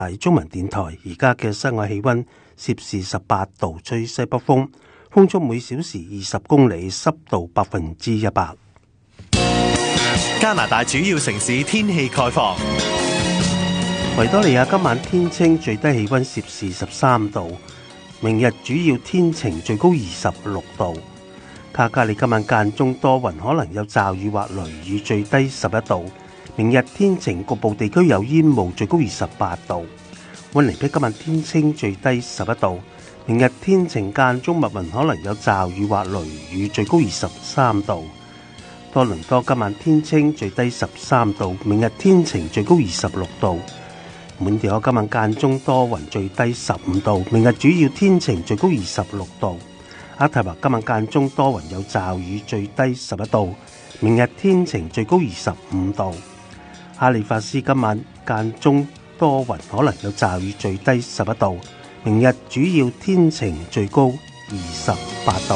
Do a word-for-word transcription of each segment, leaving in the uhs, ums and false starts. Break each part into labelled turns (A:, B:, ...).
A: 係中文電台，而家嘅室外氣溫攝氏十八度，吹西北風，風速每小時二十公里，濕度百分之一百。
B: 加拿大主要城市天氣概況：
A: 維多利亞今晚天晴，最低氣溫攝氏十三度；明日主要天晴，最高二十六度。卡加利今晚間中多雲，可能有驟雨或雷雨，最低十一度。明日天晴，局部地區有煙霧，最高二十八度。溫尼碧今晚天晴，最低十一度。明日天晴間中密雲，可能有驟雨或雷雨，最高二十三度。多倫多今晚天晴，最低十三度。明日天晴，最高二十六度。滿地可今晚間中多雲，最低十五度。明日主要天晴，最高二十六度。渥太華今晚間中多雲有驟雨，最低十一度。明日天晴，最高二十五度。哈利法斯今晚間中多雲，可能有驟雨，最低十一度。明日主要天晴，最高二十八度。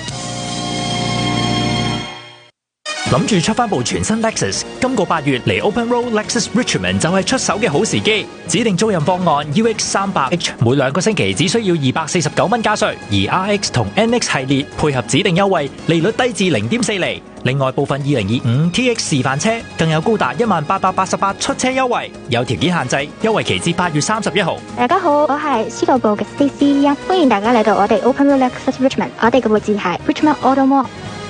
C: 諗住出翻部全新 Lexus， 今個八月嚟 Open Road Lexus Richmond 就係出手嘅好時機。指定租賃方案 U X 三百 H 每兩個星期只需要二百四十九蚊加稅，而 R X 同 N X 系列配合指定優惠，利率低至零點四厘。另外部分二零二五 T X 示範車更有高達一萬八百八十八出車優惠，有條件限制，優惠期至八月三十一號。
D: 大家好，我係司徒部嘅 Stacey， 歡迎大家嚟到我哋 Open Road Lexus Richmond， 我哋嘅位置係 Richmond Auto Mall。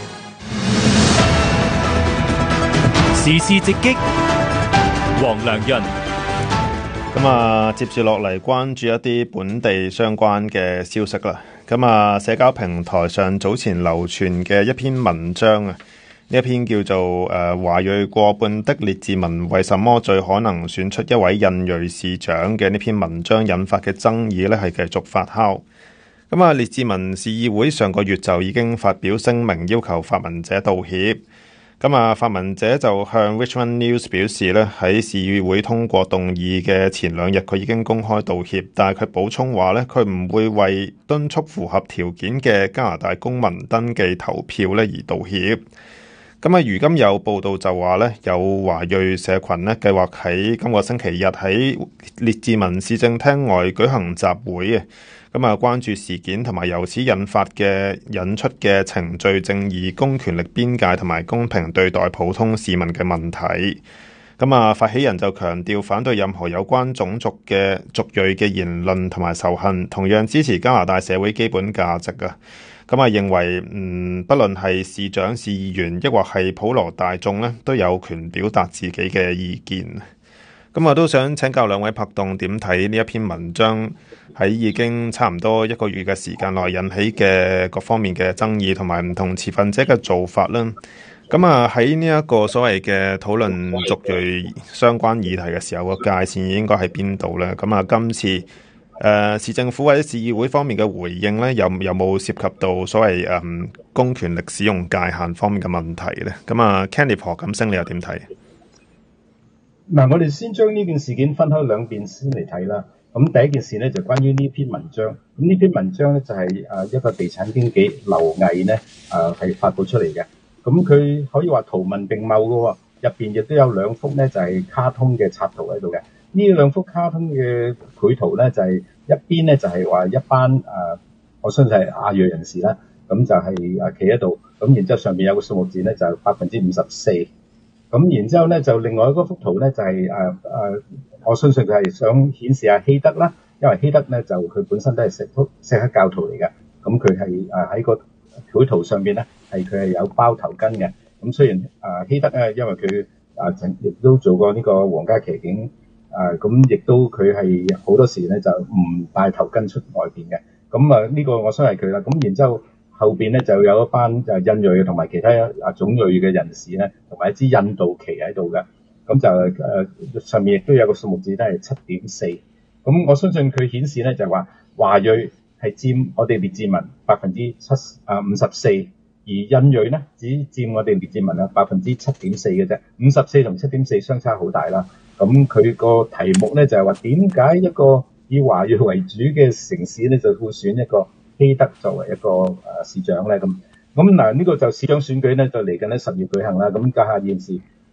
E: 時事直擊，黃良潤。
F: 咁啊，接住落嚟關注一啲本地相關嘅消息啦。咁啊，社交平台上早前流傳嘅一篇文章啊，呢一篇叫做誒、呃、華裔過半的列治文為什麼最可能選出一位印裔市長嘅呢篇文章引發嘅爭議呢係繼續發酵。咁啊，列治文市議會上個月就已經發表聲明，要求發文者道歉。咁啊，發文者就向 Richmond News 表示咧，喺市議會通過動議嘅前兩日，佢已經公開道歉，但係佢補充話咧，佢唔會為敦促符合條件嘅加拿大公民登記投票咧而道歉。咁啊，如今有報道就話咧，有華裔社群咧計劃喺今個星期日喺列治文市政廳外舉行集會啊。咁啊，關注事件同埋由此引發嘅引出嘅程序正義、公權力邊界同埋公平對待普通市民嘅問題。咁啊，發起人就強調反對任何有關種族嘅族裔嘅言論同埋仇恨，同樣支持加拿大社會基本價值啊。咁啊，認為嗯，不論係市長、市議員，抑或係普羅大眾咧，都有權表達自己嘅意見。咁我都想請教兩位拍檔點睇呢一篇文章喺已經差唔多一個月嘅時間內引起嘅各方面嘅爭議同埋唔同持份者嘅做法啦。咁啊，喺呢一個所謂嘅討論族裔相關議題嘅時候，個界線應該喺邊度呢？咁啊，今次誒、呃、市政府或者市議會方面嘅回應呢，有有冇涉及到所謂誒、嗯、公權力使用界限方面嘅問題呢？咁啊 Kenneth 何錦星你又點睇？
G: 嗱，我哋先將呢件事件分開兩邊先嚟睇啦。咁第一件事咧就關於呢篇文章。咁呢篇文章咧就係誒一個地產經紀劉毅咧誒係發布出嚟嘅。咁佢可以話圖文並茂嘅喎，入邊亦都有兩幅咧就係卡通嘅插圖喺度嘅。呢兩幅卡通嘅繪圖咧就係一邊咧就係話一班誒，我相信係亞裔人士啦。咁就係誒企喺度，咁然之後上面有個數目字咧就係百分之五十四。咁然之後咧，就另外嗰幅圖咧，就係誒誒，我相信佢係想顯示下希德啦，因為希德咧就佢本身都係錫錫克教徒嚟嘅，咁佢係誒喺個繪圖上邊咧，係佢係有包頭巾嘅。咁雖然誒、呃、希德咧，因為佢誒曾亦都做過呢個皇家騎警，誒咁亦都佢係好多時咧就唔戴頭巾出外邊嘅。咁啊呢個我相信係佢啦。咁然之後。後邊咧就有一班就印裔同埋其他啊種裔嘅人士咧，同埋一支印度旗喺度嘅，咁就誒、呃、上面亦都有個數目字都係七點四，咁我相信佢顯示咧就係話華裔係佔我哋列治文百分之七啊五十四，而印裔咧只佔我哋列治文啊百分之七點四嘅啫，五十四同七點四相差好大啦。咁佢個題目咧就係話點解一個以華裔為主嘅城市咧就會選一個希德作為一個誒、呃、市長咧，咁咁嗱呢個就市長選舉咧就嚟緊咧十月舉行啦。咁家下現時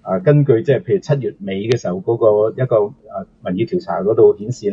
G: 啊根據即係譬如七月尾嘅時候嗰個一個啊民意調查嗰度顯示